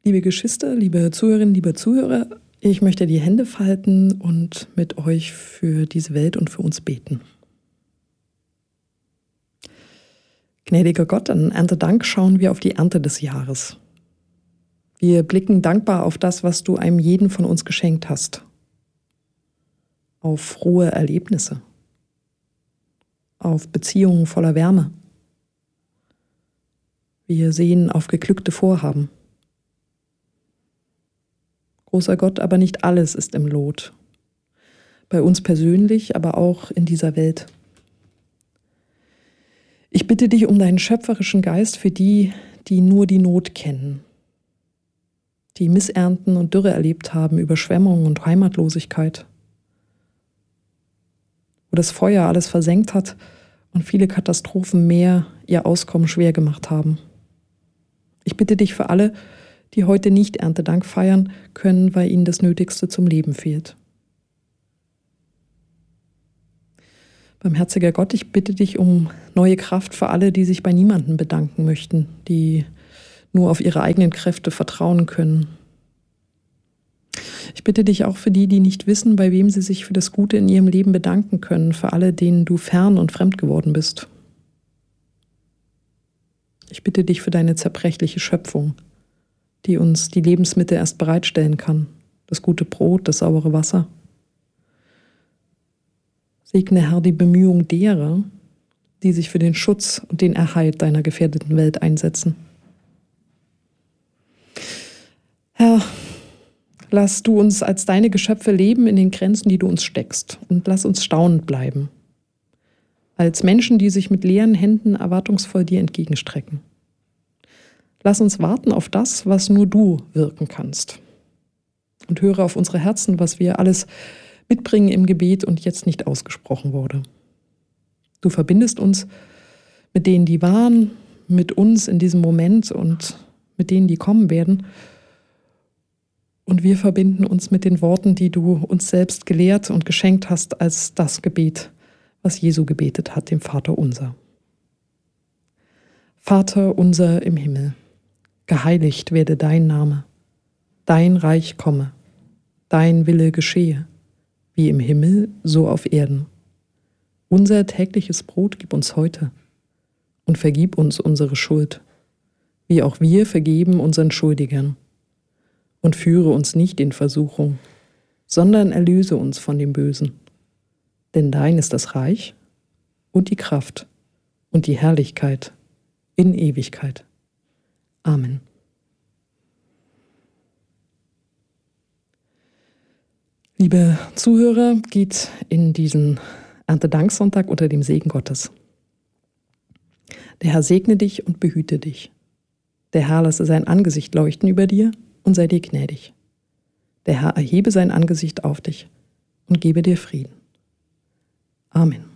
Liebe Geschwister, liebe Zuhörerinnen, liebe Zuhörer, ich möchte die Hände falten und mit euch für diese Welt und für uns beten. Gnädiger Gott, an Erntedank schauen wir auf die Ernte des Jahres. Wir blicken dankbar auf das, was du einem jeden von uns geschenkt hast. Auf frohe Erlebnisse. Auf Beziehungen voller Wärme. Wir sehen auf geglückte Vorhaben. Großer Gott, aber nicht alles ist im Lot. Bei uns persönlich, aber auch in dieser Welt. Ich bitte dich um deinen schöpferischen Geist für die, die nur die Not kennen, die Missernten und Dürre erlebt haben, Überschwemmungen und Heimatlosigkeit, wo das Feuer alles versenkt hat und viele Katastrophen mehr ihr Auskommen schwer gemacht haben. Ich bitte dich für alle, die heute nicht Erntedank feiern können, weil ihnen das Nötigste zum Leben fehlt. Barmherziger Gott, ich bitte dich um neue Kraft für alle, die sich bei niemandem bedanken möchten, die nur auf ihre eigenen Kräfte vertrauen können. Ich bitte dich auch für die, die nicht wissen, bei wem sie sich für das Gute in ihrem Leben bedanken können, für alle, denen du fern und fremd geworden bist. Ich bitte dich für deine zerbrechliche Schöpfung, die uns die Lebensmittel erst bereitstellen kann, das gute Brot, das saubere Wasser. Segne, Herr, die Bemühungen derer, die sich für den Schutz und den Erhalt deiner gefährdeten Welt einsetzen. Herr, lass du uns als deine Geschöpfe leben in den Grenzen, die du uns steckst, und lass uns staunend bleiben, als Menschen, die sich mit leeren Händen erwartungsvoll dir entgegenstrecken. Lass uns warten auf das, was nur du wirken kannst. Und höre auf unsere Herzen, was wir alles mitbringen im Gebet und jetzt nicht ausgesprochen wurde. Du verbindest uns mit denen, die waren, mit uns in diesem Moment und mit denen, die kommen werden. Und wir verbinden uns mit den Worten, die du uns selbst gelehrt und geschenkt hast als das Gebet, was Jesu gebetet hat, dem Vater unser. Vater unser im Himmel, geheiligt werde dein Name, dein Reich komme, dein Wille geschehe, wie im Himmel, so auf Erden. Unser tägliches Brot gib uns heute und vergib uns unsere Schuld, wie auch wir vergeben unseren Schuldigern. Und führe uns nicht in Versuchung, sondern erlöse uns von dem Bösen. Denn dein ist das Reich und die Kraft und die Herrlichkeit in Ewigkeit. Amen. Liebe Zuhörer, geht in diesen Erntedanksonntag unter dem Segen Gottes. Der Herr segne dich und behüte dich. Der Herr lasse sein Angesicht leuchten über dir und sei dir gnädig. Der Herr erhebe sein Angesicht auf dich und gebe dir Frieden. Amen.